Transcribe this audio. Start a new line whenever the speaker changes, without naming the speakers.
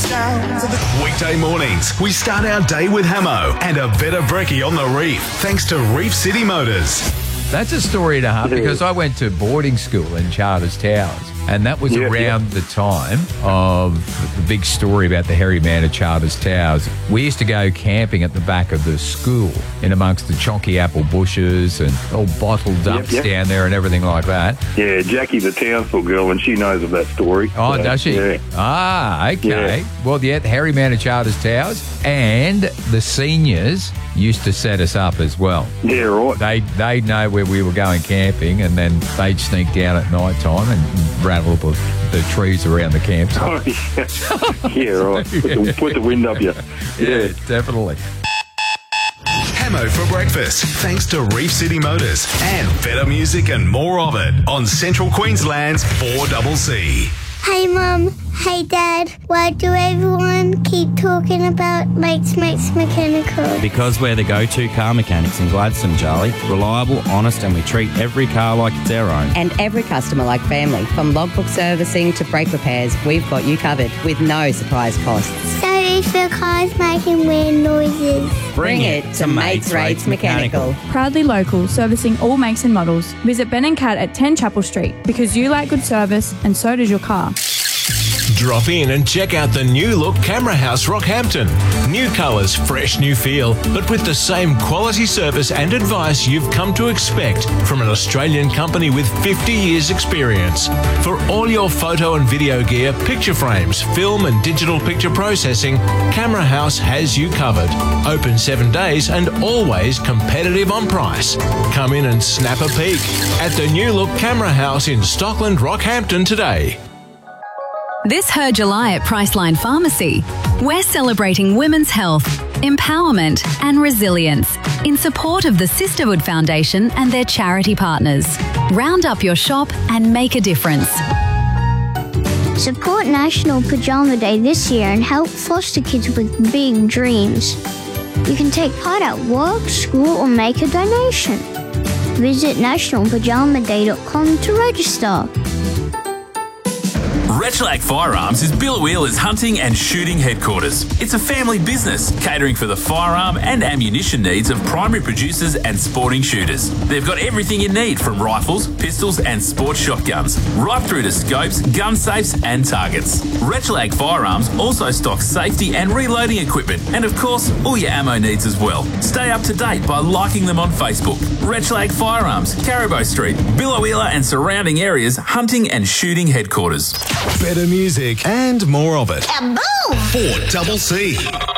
Weekday mornings, we start our day with Hamo and a better brekkie on the reef, thanks to Reef City Motors.
That's a story and a half because I went to boarding school in Charters Towers, and that was around the time of the big story about the hairy man at Charters Towers. We used to go camping at the back of the school in amongst the chonky apple bushes and all bottled dumps down there and everything like that.
Yeah, Jackie, the Townsville girl, and she knows of that story.
Oh, does she?
Yeah.
Ah, okay.
Yeah.
Well, the hairy man at Charters Towers and the seniors used to set us up as well.
Yeah, right.
They'd know where we were going camping, and then they'd sneak down at night time and rattle the trees around the campsite.
Oh, yeah. Right. Put the wind up you.
Yeah, definitely.
Hamo for breakfast, thanks to Reef City Motors and better music and more of it on Central Queensland's 4CC.
Hey Mum, hey Dad, why do everyone keep talking about Mates Mechanical?
Because we're the go-to car mechanics in Gladstone, Charlie. Reliable, honest, and we treat every car like it's our own.
And every customer like family. From logbook servicing to brake repairs, we've got you covered with no surprise costs.
So if your car's making weird noises,
bring it to Mates Rates Mechanical.
Proudly local, servicing all makes and models. Visit Ben and Kat at 10 Chapel Street because you like good service and so does your car.
Drop in and check out the new look Camera House Rockhampton. New colours, fresh new feel, but with the same quality service and advice you've come to expect from an Australian company with 50 years experience. For all your photo and video gear, picture frames, film and digital picture processing, Camera House has you covered. Open 7 days and always competitive on price. Come in and snap a peek at the new look Camera House in Stockland, Rockhampton today.
This Her July at Priceline Pharmacy, we're celebrating women's health, empowerment and resilience in support of the Sisterhood Foundation and their charity partners. Round up your shop and make a difference.
support National Pajama Day this year and help foster kids with big dreams. You can take part at work, school or make a donation. Visit nationalpajamaday.com to register.
Rechlac Firearms is Billawheeler's hunting and shooting headquarters. It's a family business catering for the firearm and ammunition needs of primary producers and sporting shooters. They've got everything you need from rifles, pistols and sport shotguns, right through to scopes, gun safes and targets. Rechlac Firearms also stocks safety and reloading equipment and of course all your ammo needs as well. Stay up to date by liking them on Facebook. Rechlac Firearms, Caribou Street, Billawheeler and surrounding areas hunting and shooting headquarters.
Better music and more of it.
Kaboom!
4CC.